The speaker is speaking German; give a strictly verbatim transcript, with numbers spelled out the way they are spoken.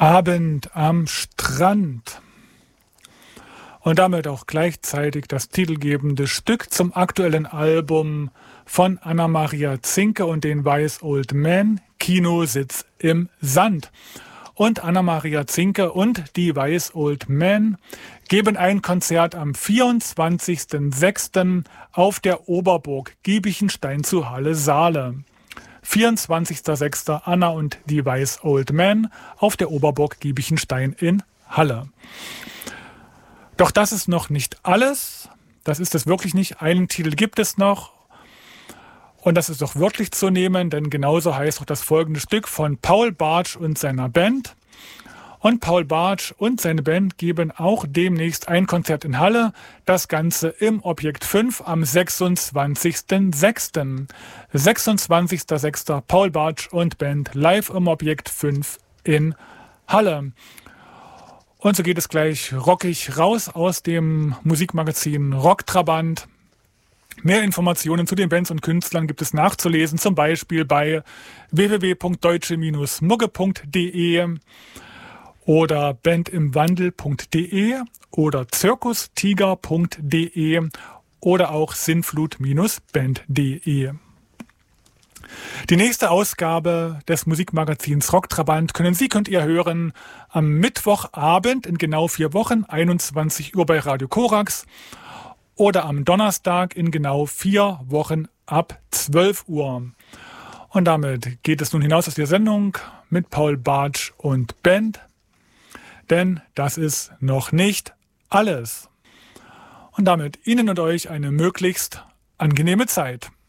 Abend am Strand. Und damit auch gleichzeitig das titelgebende Stück zum aktuellen Album von Anna-Maria Zinke und den Wise Old Men, Kinositz im Sand. Und Anna-Maria Zinke und die Wise Old Men geben ein Konzert am vierundzwanzigsten sechsten auf der Oberburg Giebichenstein zu Halle Saale. vierundzwanzigsten sechsten Anna und die Wise Old Men auf der Oberburg Giebichenstein in Halle. Doch das ist noch nicht alles. Das ist es wirklich nicht. Einen Titel gibt es noch. Und das ist auch wörtlich zu nehmen, denn genauso heißt auch das folgende Stück von Paul Bartsch und seiner Band. Und Paul Bartsch und seine Band geben auch demnächst ein Konzert in Halle. Das Ganze im Objekt fünf am sechsundzwanzigsten sechsten sechsundzwanzigsten sechsten Paul Bartsch und Band live im Objekt fünf in Halle. Und so geht es gleich rockig raus aus dem Musikmagazin Rocktrabant. Mehr Informationen zu den Bands und Künstlern gibt es nachzulesen, zum Beispiel bei w w w punkt deutsche Bindestrich mugge punkt de oder bandimwandel punkt de oder zirkustiger punkt de oder auch sinnflut Bindestrich band punkt de. Die nächste Ausgabe des Musikmagazins Rocktrabant können Sie, könnt ihr hören am Mittwochabend in genau vier Wochen, einundzwanzig Uhr bei Radio Korax. Oder am Donnerstag in genau vier Wochen ab zwölf Uhr. Und damit geht es nun hinaus aus der Sendung mit Paul Bartsch und Band. Denn das ist noch nicht alles. Und damit Ihnen und euch eine möglichst angenehme Zeit.